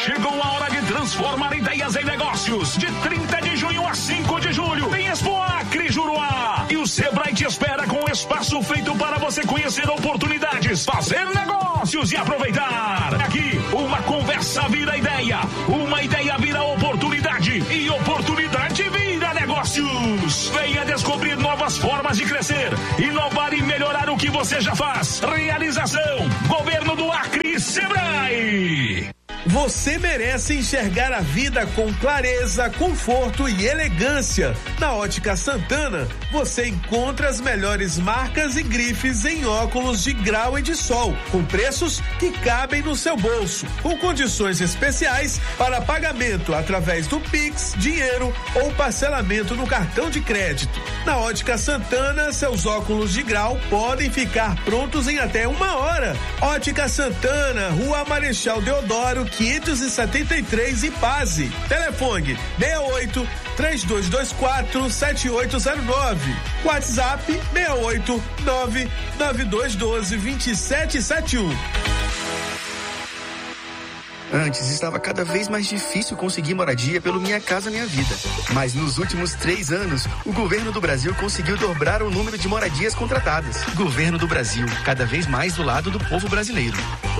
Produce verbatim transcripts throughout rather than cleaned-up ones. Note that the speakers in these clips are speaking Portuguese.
Chegou a hora de transformar ideias em negócios. De trinta de junho a cinco de julho, tem Expo Acre Juruá. E o Sebrae te espera com um espaço feito para você conhecer oportunidades, fazer negócios e aproveitar. Aqui, uma conversa vira ideia, uma ideia vira oportunidade e oportunidade vira negócios. Venha descobrir novas formas de crescer, inovar e melhorar o que você já faz. Realização: Governo do Acre e Sebrae. Você merece enxergar a vida com clareza, conforto e elegância. Na Ótica Santana, você encontra as melhores marcas e grifes em óculos de grau e de sol, com preços que cabem no seu bolso, com condições especiais para pagamento através do Pix, dinheiro ou parcelamento no cartão de crédito. Na Ótica Santana, seus óculos de grau podem ficar prontos em até uma hora. Ótica Santana, Rua Marechal Deodoro, quinhentos e setenta e três, Ipase. Telefone seis oito, três dois dois quatro, sete oito zero nove. WhatsApp seis oito, nove nove dois um dois, dois sete sete um. Antes estava cada vez mais difícil conseguir moradia pelo Minha Casa Minha Vida. Mas nos últimos três anos, o governo do Brasil conseguiu dobrar o número de moradias contratadas. Governo do Brasil, cada vez mais do lado do povo brasileiro.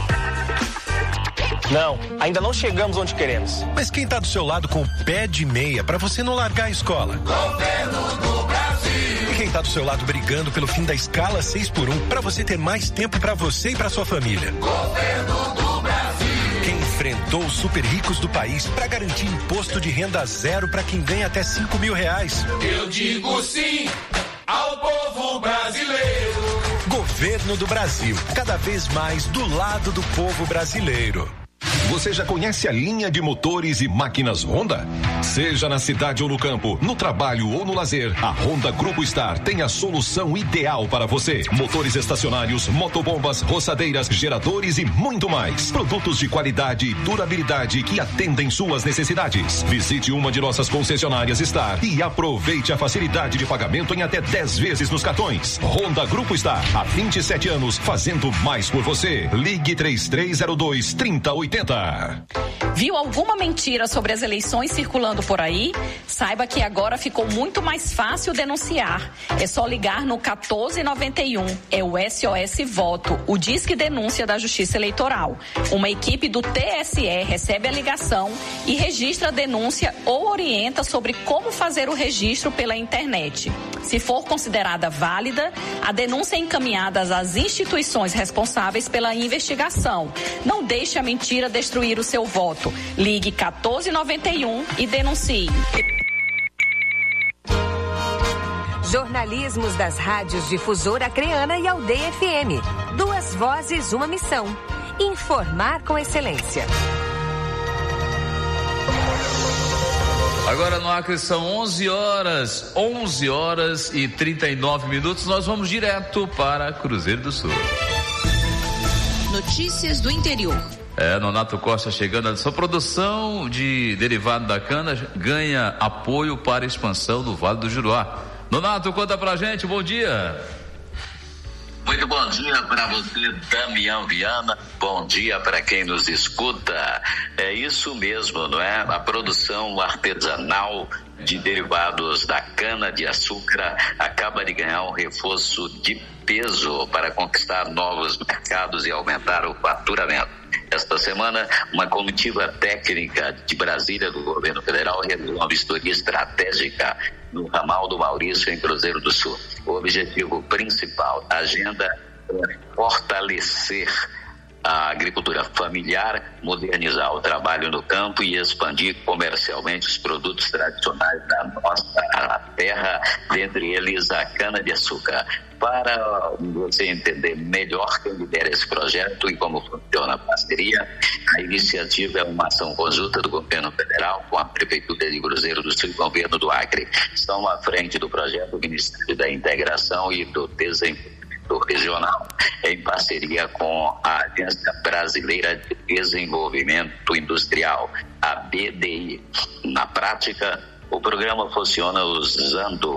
Não, ainda não chegamos onde queremos. Mas quem tá do seu lado com o pé de meia pra você não largar a escola? Governo do Brasil. E quem tá do seu lado brigando pelo fim da escala seis por um pra você ter mais tempo pra você e pra sua família? Governo do Brasil. Quem enfrentou os super ricos do país pra garantir imposto de renda zero pra quem ganha até cinco mil reais? Eu digo sim ao povo brasileiro. Governo do Brasil, cada vez mais do lado do povo brasileiro. Você já conhece a linha de motores e máquinas Honda? Seja na cidade ou no campo, no trabalho ou no lazer, a Honda Grupo Star tem a solução ideal para você. Motores estacionários, motobombas, roçadeiras, geradores e muito mais. Produtos de qualidade e durabilidade que atendem suas necessidades. Visite uma de nossas concessionárias Star e aproveite a facilidade de pagamento em até dez vezes nos cartões. Honda Grupo Star, há vinte e sete anos, fazendo mais por você. Ligue três três zero dois, três zero oito zero. Viu alguma mentira sobre as eleições circulando por aí? Saiba que agora ficou muito mais fácil denunciar. É só ligar no quatorze noventa e um. É o S O S Voto, o Disque Denúncia da Justiça Eleitoral. Uma equipe do T S E recebe a ligação e registra a denúncia ou orienta sobre como fazer o registro pela internet. Se for considerada válida, a denúncia é encaminhada às instituições responsáveis pela investigação. Não deixe a mentira destruir o seu voto. Ligue quatorze noventa e um e denuncie. Jornalismos das rádios Difusora Acreana e Aldeia F M. Duas vozes, uma missão. Informar com excelência. Agora no Acre são onze horas, onze horas e trinta e nove minutos. Nós vamos direto para Cruzeiro do Sul. Notícias do interior. É, Nonato Costa chegando. A sua produção de derivado da cana ganha apoio para a expansão do Vale do Juruá. Nonato, conta pra gente, bom dia. Muito bom dia para você, Damião Viana. Bom dia para quem nos escuta. É isso mesmo, não é? A produção artesanal de derivados da cana-de-açúcar acaba de ganhar um reforço de peso para conquistar novos mercados e aumentar o faturamento. Esta semana, uma comitiva técnica de Brasília do governo federal realizou uma vistoria estratégica no ramal do Maurício, em Cruzeiro do Sul. O objetivo principal da agenda é fortalecer a agricultura familiar, modernizar o trabalho no campo e expandir comercialmente os produtos tradicionais da nossa terra, dentre eles a cana-de-açúcar. Para você entender melhor quem lidera esse projeto e como funciona a parceria, a iniciativa é uma ação conjunta do governo federal com a Prefeitura de Cruzeiro do Sul e o governo do Acre. Estão à frente do projeto o Ministério da Integração e do Desenvolvimento Regional, em parceria com a Agência Brasileira de Desenvolvimento Industrial, a B D I. Na prática, o programa funciona usando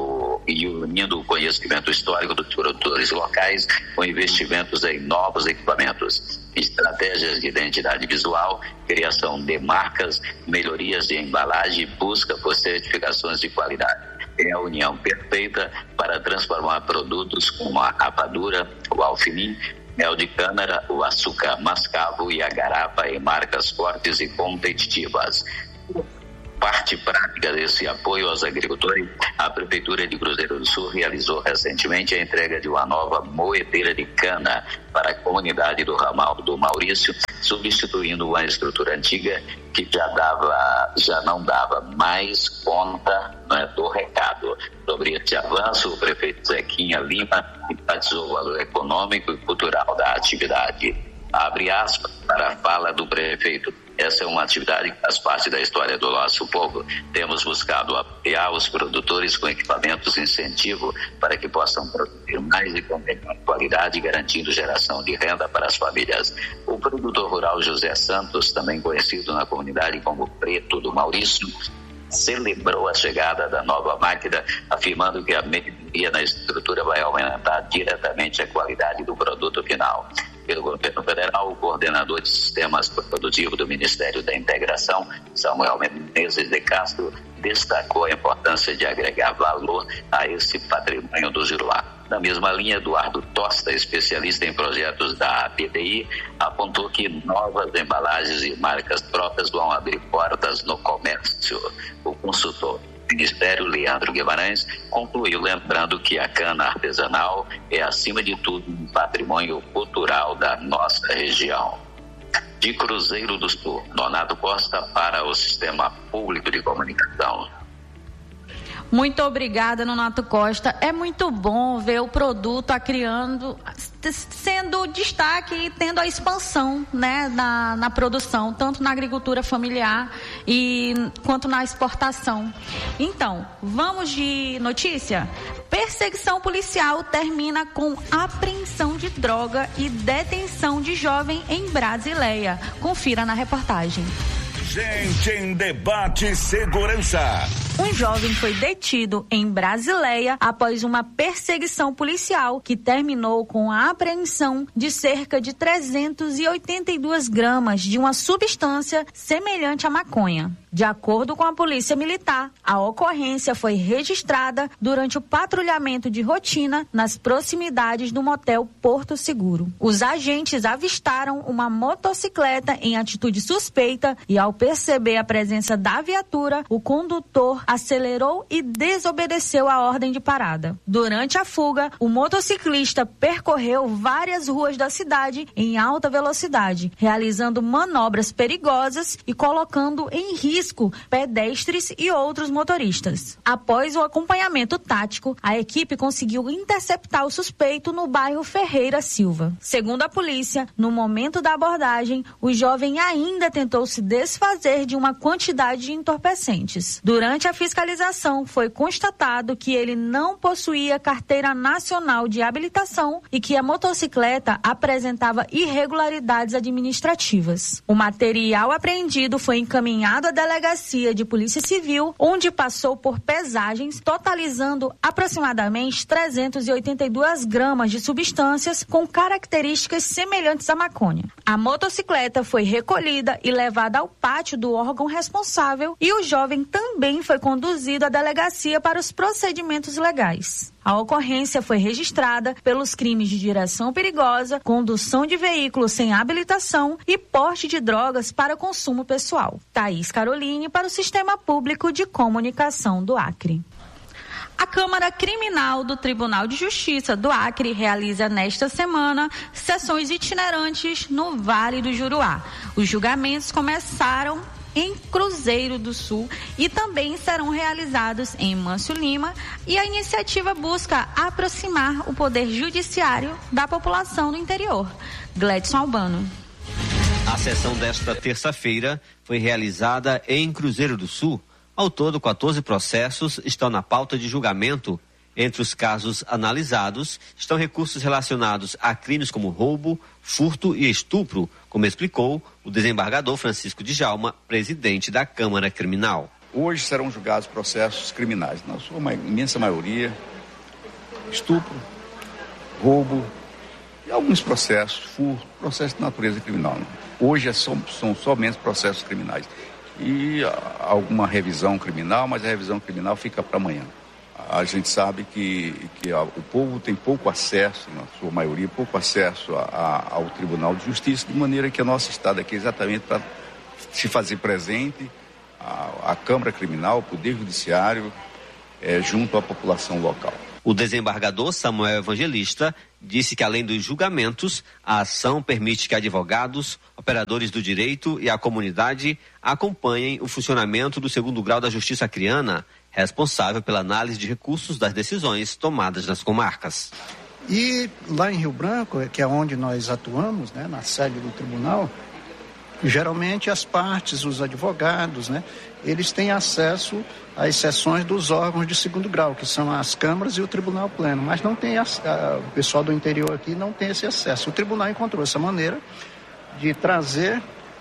e unindo o conhecimento histórico dos produtores locais com investimentos em novos equipamentos, estratégias de identidade visual, criação de marcas, melhorias de embalagem e busca por certificações de qualidade. É a união perfeita para transformar produtos como a rapadura, o alfinim, mel de cana, o açúcar mascavo e a garapa em marcas fortes e competitivas. Parte prática desse apoio aos agricultores, a Prefeitura de Cruzeiro do Sul realizou recentemente a entrega de uma nova moedeira de cana para a comunidade do ramal do Maurício, substituindo uma estrutura antiga que já, dava, já não dava mais conta, né, do recado. Sobre este avanço, o prefeito Zequinha Lima enfatizou o valor econômico e cultural da atividade. Abre aspas para a fala do prefeito. Essa é uma atividade que faz parte da história do nosso povo. Temos buscado apoiar os produtores com equipamentos de incentivo para que possam produzir mais e com melhor qualidade, garantindo geração de renda para as famílias. O produtor rural José Santos, também conhecido na comunidade como Preto do Maurício, celebrou a chegada da nova máquina, afirmando que a melhoria na estrutura vai aumentar diretamente a qualidade do produto final. Pelo governo federal, o coordenador de sistemas produtivos do Ministério da Integração, Samuel Menezes de Castro, destacou a importância de agregar valor a esse patrimônio do Juruá. Na mesma linha, Eduardo Tosta, especialista em projetos da B D I, apontou que novas embalagens e marcas próprias vão abrir portas no comércio. O consultor do Ministério, Leandro Guimarães, concluiu lembrando que a cana artesanal é, acima de tudo, um patrimônio cultural da nossa região. De Cruzeiro do Sul, Nonato Costa para o Sistema Público de Comunicação. Muito obrigada, Nonato Costa. É muito bom ver o produto criando, sendo destaque e tendo a expansão, né, na, na produção, tanto na agricultura familiar e quanto na exportação. Então, vamos de notícia? Perseguição policial termina com apreensão de droga e detenção de jovem em Brasileia. Confira na reportagem. Gente em Debate Segurança. Um jovem foi detido em Brasileia após uma perseguição policial que terminou com a apreensão de cerca de trezentos e oitenta e duas gramas de uma substância semelhante à maconha. De acordo com a Polícia Militar, a ocorrência foi registrada durante o patrulhamento de rotina nas proximidades do motel Porto Seguro. Os agentes avistaram uma motocicleta em atitude suspeita e, ao perceber a presença da viatura, o condutor acelerou e desobedeceu a ordem de parada. Durante a fuga, o motociclista percorreu várias ruas da cidade em alta velocidade, realizando manobras perigosas e colocando em risco pedestres e outros motoristas. Após o acompanhamento tático, a equipe conseguiu interceptar o suspeito no bairro Ferreira Silva. Segundo a polícia, no momento da abordagem, o jovem ainda tentou se desfazer de uma quantidade de entorpecentes. Durante a fiscalização, foi constatado que ele não possuía carteira nacional de habilitação e que a motocicleta apresentava irregularidades administrativas. O material apreendido foi encaminhado à delegacia de Polícia Civil, onde passou por pesagens, totalizando aproximadamente trezentos e oitenta e duas gramas de substâncias com características semelhantes à maconha. A motocicleta foi recolhida e levada ao pátio do órgão responsável e o jovem também foi conduzido à delegacia para os procedimentos legais. A ocorrência foi registrada pelos crimes de direção perigosa, condução de veículo sem habilitação e porte de drogas para consumo pessoal. Thaís Caroline para o Sistema Público de Comunicação do Acre. A Câmara Criminal do Tribunal de Justiça do Acre realiza nesta semana sessões itinerantes no Vale do Juruá. Os julgamentos começaram em Cruzeiro do Sul e também serão realizados em Mâncio Lima, e a iniciativa busca aproximar o poder judiciário da população do interior. Gledson Albano. A sessão desta terça-feira foi realizada em Cruzeiro do Sul. Ao todo, quatorze processos estão na pauta de julgamento. Entre os casos analisados estão recursos relacionados a crimes como roubo, furto e estupro, como explicou o desembargador Francisco Djalma, presidente da Câmara Criminal. Hoje serão julgados processos criminais, na sua imensa maioria, estupro, roubo e alguns processos, furto, processos de natureza criminal. Né? Hoje é só, são somente processos criminais. E a, alguma revisão criminal, mas a revisão criminal fica para amanhã. A gente sabe que, que a, o povo tem pouco acesso, na sua maioria, pouco acesso a, a, ao Tribunal de Justiça, de maneira que o nosso Estado aqui é exatamente para se fazer presente a, a Câmara Criminal, o Poder Judiciário, é, junto à população local. O desembargador Samuel Evangelista disse que, além dos julgamentos, a ação permite que advogados, operadores do direito e a comunidade acompanhem o funcionamento do segundo grau da Justiça Acreana, responsável pela análise de recursos das decisões tomadas nas comarcas. E lá em Rio Branco, que é onde nós atuamos, né, na sede do tribunal, geralmente as partes, os advogados, né, eles têm acesso às sessões dos órgãos de segundo grau, que são as câmaras e o tribunal pleno, mas não tem a, a, o pessoal do interior aqui não tem esse acesso. O tribunal encontrou essa maneira de trazer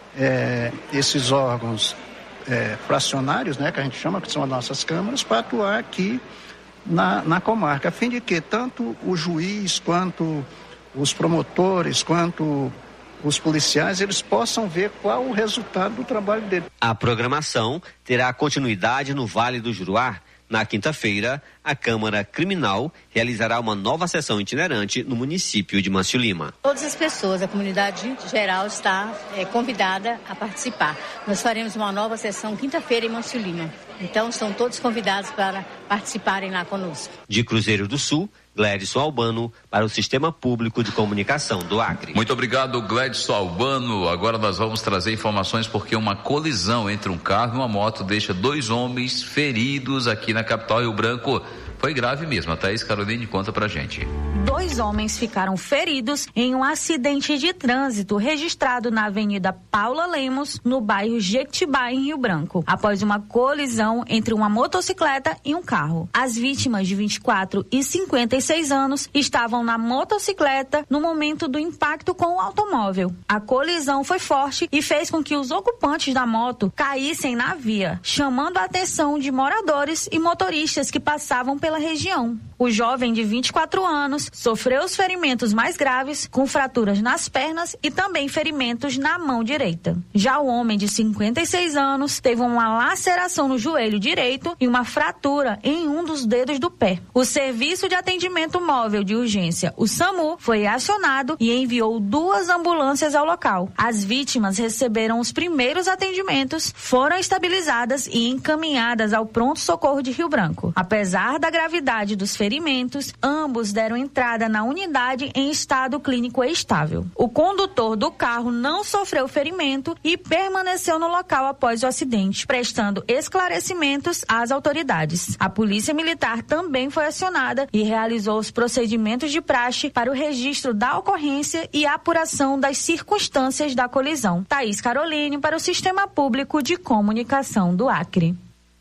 é, esses órgãos é, fracionários, né, que a gente chama, que são as nossas câmaras, para atuar aqui na, na comarca, a fim de que tanto o juiz, quanto os promotores, quanto os policiais, eles possam ver qual o resultado do trabalho dele. A programação terá continuidade no Vale do Juruá. Na quinta-feira, a Câmara Criminal realizará uma nova sessão itinerante no município de Mâncio Lima. Todas as pessoas, a comunidade geral está é, convidada a participar. Nós faremos uma nova sessão quinta-feira em Mâncio Lima. Então, estão todos convidados para participarem lá conosco. De Cruzeiro do Sul, Gledson Albano, para o Sistema Público de Comunicação do Acre. Muito obrigado, Gledson Albano. Agora nós vamos trazer informações porque uma colisão entre um carro e uma moto deixa dois homens feridos aqui na capital Rio Branco. Foi grave mesmo. A Thaís Caroline conta pra gente. Dois homens ficaram feridos em um acidente de trânsito registrado na Avenida Paula Lemos, no bairro Jequitibá, em Rio Branco, após uma colisão entre uma motocicleta e um carro. As vítimas, de vinte e quatro e cinquenta e seis anos, estavam na motocicleta no momento do impacto com o automóvel. A colisão foi forte e fez com que os ocupantes da moto caíssem na via, chamando a atenção de moradores e motoristas que passavam pela região. O jovem, de vinte e quatro anos, sofreu os ferimentos mais graves, com fraturas nas pernas e também ferimentos na mão direita. Já o homem, de cinquenta e seis anos, teve uma laceração no joelho direito e uma fratura em um dos dedos do pé. O Serviço de Atendimento Móvel de Urgência, o SAMU, foi acionado e enviou duas ambulâncias ao local. As vítimas receberam os primeiros atendimentos, foram estabilizadas e encaminhadas ao pronto-socorro de Rio Branco. Apesar da gravidade dos ferimentos, ambos deram entrada na unidade em estado clínico estável. O condutor do carro não sofreu ferimento e permaneceu no local após o acidente, prestando esclarecimentos às autoridades. A Polícia Militar também foi acionada e realizou os procedimentos de praxe para o registro da ocorrência e apuração das circunstâncias da colisão. Thaís Caroline, para o Sistema Público de Comunicação do Acre.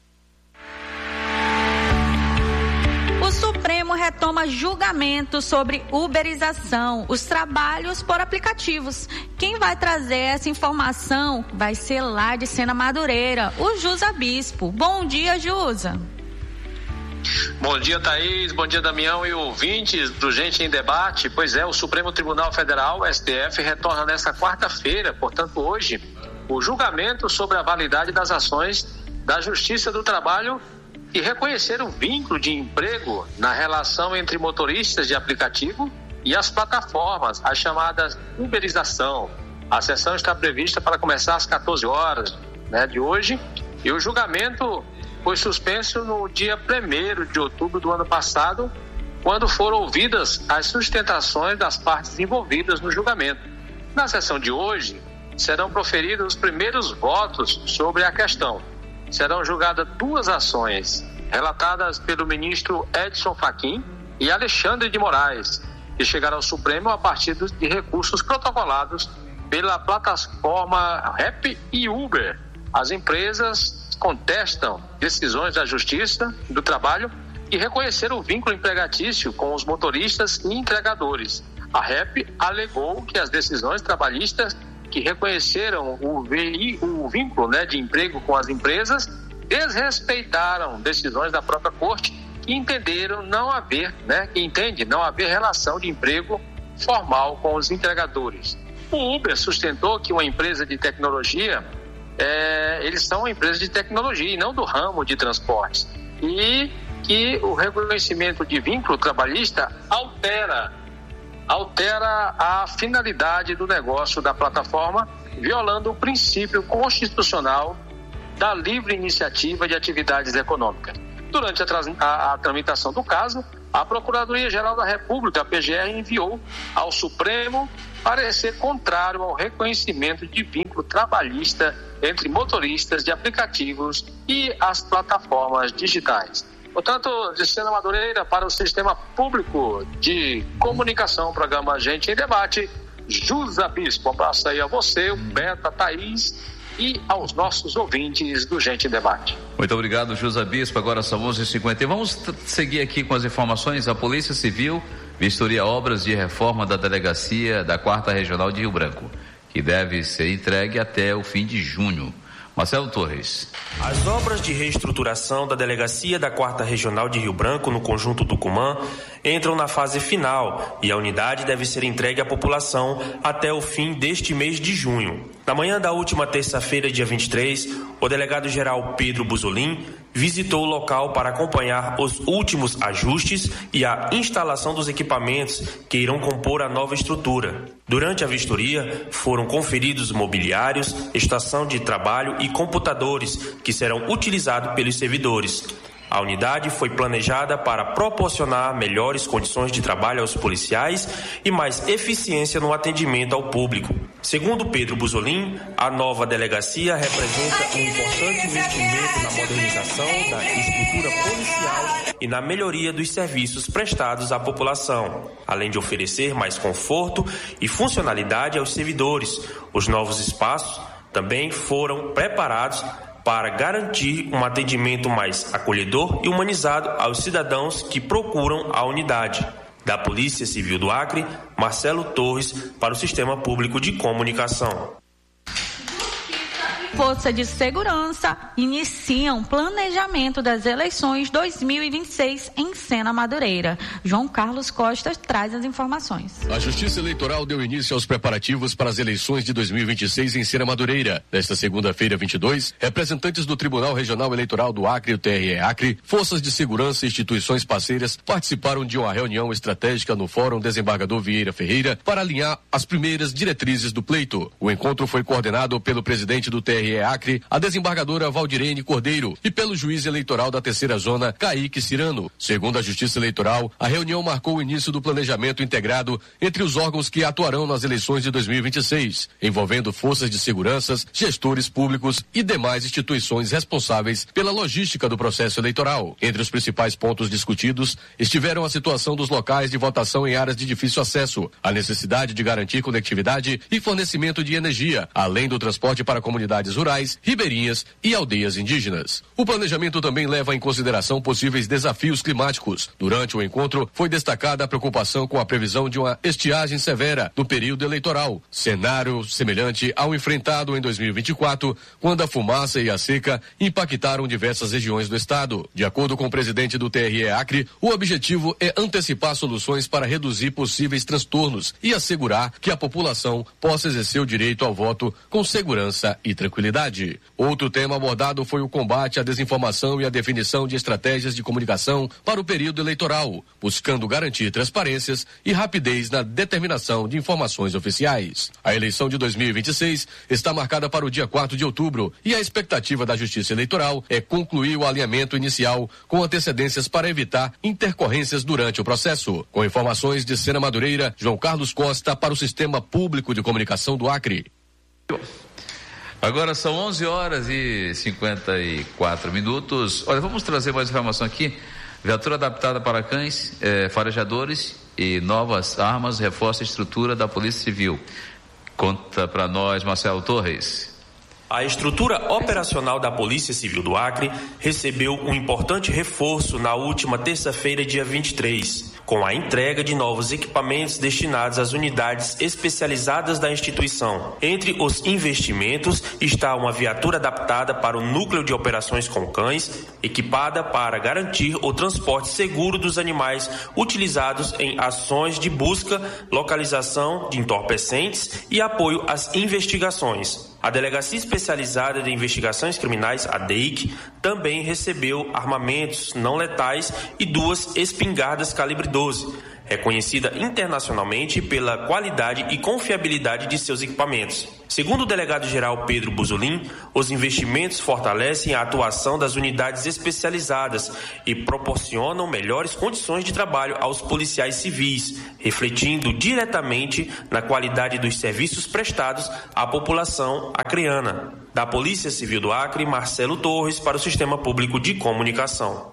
O Supremo retoma julgamento sobre uberização, os trabalhos por aplicativos. Quem vai trazer essa informação vai ser lá de Sena Madureira, o Jusa Bispo. Bom dia, Jusa. Bom dia, Thaís. Bom dia, Damião e ouvintes do Gente em Debate. Pois é, o Supremo Tribunal Federal, o S T F, retorna nesta quarta-feira, portanto hoje, o julgamento sobre a validade das ações da Justiça do Trabalho e reconhecer o vínculo de emprego na relação entre motoristas de aplicativo e as plataformas, a chamada uberização. A sessão está prevista para começar às quatorze horas, né, de hoje, e o julgamento foi suspenso no dia primeiro de outubro do ano passado, quando foram ouvidas as sustentações das partes envolvidas no julgamento. Na sessão de hoje, serão proferidos os primeiros votos sobre a questão. Serão julgadas duas ações relatadas pelo ministro Edson Fachin e Alexandre de Moraes, que chegaram ao Supremo a partir de recursos protocolados pela plataforma Rap e Uber. As empresas contestam decisões da Justiça do Trabalho e reconheceram o vínculo empregatício com os motoristas e entregadores. A Rap alegou que as decisões trabalhistas que reconheceram o, vi, o vínculo, né, de emprego com as empresas desrespeitaram decisões da própria Corte que entenderam não haver, né, que entende não haver relação de emprego formal com os entregadores. O Uber sustentou que uma empresa de tecnologia, é, eles são uma empresa de tecnologia e não do ramo de transportes. E que o reconhecimento de vínculo trabalhista altera, altera a finalidade do negócio da plataforma, violando o princípio constitucional da livre iniciativa de atividades econômicas. Durante a, a, a tramitação do caso, a Procuradoria-Geral da República, a P G R, enviou ao Supremo parecer contrário ao reconhecimento de vínculo trabalhista entre motoristas de aplicativos e as plataformas digitais. Portanto, de Sena Madureira para o Sistema Público de Comunicação, programa Gente em Debate, Jusa Bispo. Um abraço aí a você, o Beto, a Thaís e aos nossos ouvintes do Gente em Debate. Muito obrigado, Jusa Bispo. Agora são onze e cinquenta. E vamos t- seguir aqui com as informações. A Polícia Civil vistoria obras de reforma da Delegacia da quarta Regional de Rio Branco, que deve ser entregue até o fim de junho. Marcelo Torres. As obras de reestruturação da Delegacia da quarta Regional de Rio Branco, no conjunto Tucumã, entram na fase final e a unidade deve ser entregue à população até o fim deste mês de junho. Na manhã da última terça-feira, dia vinte e três, o delegado-geral Pedro Buzolin visitou o local para acompanhar os últimos ajustes e a instalação dos equipamentos que irão compor a nova estrutura. Durante a vistoria, foram conferidos mobiliários, estação de trabalho e computadores que serão utilizados pelos servidores. A unidade foi planejada para proporcionar melhores condições de trabalho aos policiais e mais eficiência no atendimento ao público. Segundo Pedro Buzolin, a nova delegacia representa um importante investimento na modernização da estrutura policial e na melhoria dos serviços prestados à população, além de oferecer mais conforto e funcionalidade aos servidores. Os novos espaços também foram preparados para garantir um atendimento mais acolhedor e humanizado aos cidadãos que procuram a unidade. Da Polícia Civil do Acre, Marcelo Torres, para o Sistema Público de Comunicação. Força de Segurança iniciam planejamento das eleições dois mil e vinte e seis em Sena Madureira. João Carlos Costa traz as informações. A Justiça Eleitoral deu início aos preparativos para as eleições de dois mil e vinte e seis em Sena Madureira. Nesta segunda-feira, vinte e dois, representantes do Tribunal Regional Eleitoral do Acre e o T R E Acre, forças de segurança e instituições parceiras participaram de uma reunião estratégica no Fórum Desembargador Vieira Ferreira para alinhar as primeiras diretrizes do pleito. O encontro foi coordenado pelo presidente do T R E Acre, a desembargadora Valdirene Cordeiro, e pelo juiz eleitoral da terceira zona, Kaique Cirano. Segundo a Justiça Eleitoral, a reunião marcou o início do planejamento integrado entre os órgãos que atuarão nas eleições de dois mil e vinte e seis, envolvendo forças de seguranças, gestores públicos e demais instituições responsáveis pela logística do processo eleitoral. Entre os principais pontos discutidos estiveram a situação dos locais de votação em áreas de difícil acesso, a necessidade de garantir conectividade e fornecimento de energia, além do transporte para comunidades rurais, ribeirinhas e aldeias indígenas. O planejamento também leva em consideração possíveis desafios climáticos. Durante o encontro, foi destacada a preocupação com a previsão de uma estiagem severa no período eleitoral, cenário semelhante ao enfrentado em dois mil e vinte e quatro, quando a fumaça e a seca impactaram diversas regiões do estado. De acordo com o presidente do T R E Acre, o objetivo é antecipar soluções para reduzir possíveis transtornos e assegurar que a população possa exercer o direito ao voto com segurança e tranquilidade. Outro tema abordado foi o combate à desinformação e a definição de estratégias de comunicação para o período eleitoral, buscando garantir transparências e rapidez na determinação de informações oficiais. A eleição de dois mil e vinte e seis está marcada para o dia quatro de outubro e a expectativa da Justiça Eleitoral é concluir o alinhamento inicial com antecedências para evitar intercorrências durante o processo. Com informações de Sena Madureira, João Carlos Costa para o Sistema Público de Comunicação do Acre. Agora são onze horas e cinquenta e quatro minutos. Olha, vamos trazer mais informação aqui. Viatura adaptada para cães, eh, farejadores e novas armas reforça a estrutura da Polícia Civil. Conta para nós, Marcelo Torres. A estrutura operacional da Polícia Civil do Acre recebeu um importante reforço na última terça-feira, dia vinte e três. com a entrega de novos equipamentos destinados às unidades especializadas da instituição. Entre os investimentos está uma viatura adaptada para o núcleo de operações com cães, equipada para garantir o transporte seguro dos animais utilizados em ações de busca, localização de entorpecentes e apoio às investigações. A Delegacia Especializada de Investigações Criminais, a D E I C, também recebeu armamentos não letais e duas espingardas calibre doze, reconhecida internacionalmente pela qualidade e confiabilidade de seus equipamentos. Segundo o delegado-geral Pedro Buzolin, os investimentos fortalecem a atuação das unidades especializadas e proporcionam melhores condições de trabalho aos policiais civis, refletindo diretamente na qualidade dos serviços prestados à população acreana. Da Polícia Civil do Acre, Marcelo Torres, para o Sistema Público de Comunicação.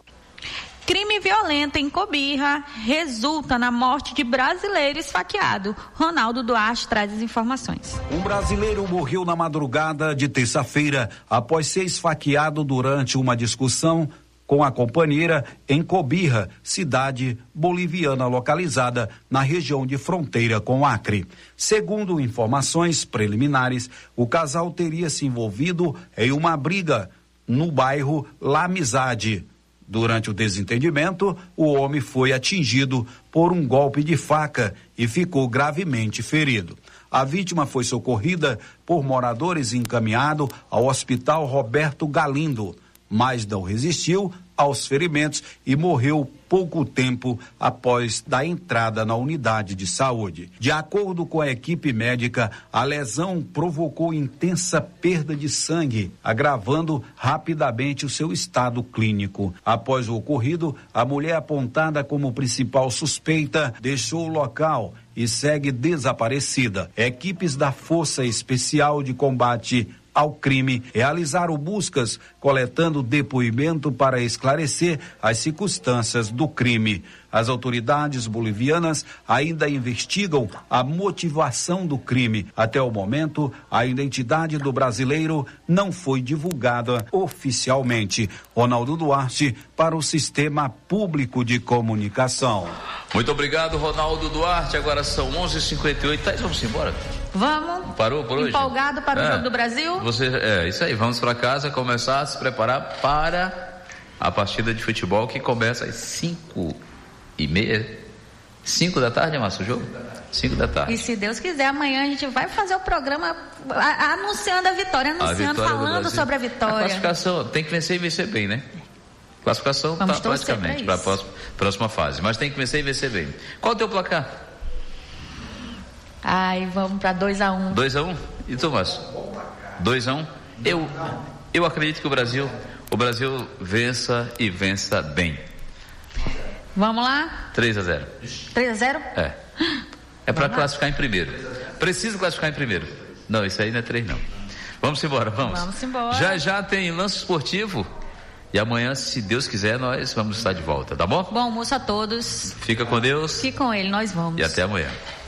Crime violento em Cobirra resulta na morte de brasileiro esfaqueado. Ronaldo Duarte traz as informações. Um brasileiro morreu na madrugada de terça-feira após ser esfaqueado durante uma discussão com a companheira em Cobirra, cidade boliviana localizada na região de fronteira com o Acre. Segundo informações preliminares, o casal teria se envolvido em uma briga no bairro La Amizade. Durante o desentendimento, o homem foi atingido por um golpe de faca e ficou gravemente ferido. A vítima foi socorrida por moradores e encaminhado ao Hospital Roberto Galindo, mas não resistiu aos ferimentos e morreu pouco tempo após da entrada na unidade de saúde. De acordo com a equipe médica, a lesão provocou intensa perda de sangue, agravando rapidamente o seu estado clínico. Após o ocorrido, a mulher apontada como principal suspeita deixou o local e segue desaparecida. Equipes da Força Especial de Combate ao Crime realizaram buscas, coletando depoimento para esclarecer as circunstâncias do crime. As autoridades bolivianas ainda investigam a motivação do crime. Até o momento, a identidade do brasileiro não foi divulgada oficialmente. Ronaldo Duarte, para o Sistema Público de Comunicação. Muito obrigado, Ronaldo Duarte. Agora são onze e cinquenta e oito. Thais, vamos embora? Vamos. Parou por hoje? Empolgado para o é. Jogo do Brasil? Você, é, isso aí. Vamos para casa começar a se preparar para a partida de futebol que começa às cinco e meia. cinco da tarde, Márcio, o jogo? cinco da tarde. E se Deus quiser, amanhã a gente vai fazer o programa a, a, anunciando a vitória, anunciando, a vitória falando sobre a vitória. A classificação tem que vencer e vencer bem, né? Classificação tá praticamente para a próxima, próxima fase, mas tem que vencer e vencer bem. Qual é o teu placar? Ai, vamos para dois a um. dois a um? E tu, Márcio? dois a um? Eu, eu acredito que o Brasil, o Brasil vença e vença bem. Vamos lá? três a zero. três a zero? É. É para classificar em primeiro. Precisa classificar em primeiro. Não, isso aí não é três, não. Vamos embora, vamos. Vamos embora. Já já tem lance esportivo. E amanhã, se Deus quiser, nós vamos estar de volta, tá bom? Bom almoço a todos. Fica com Deus. Fique com ele, nós vamos. E até amanhã.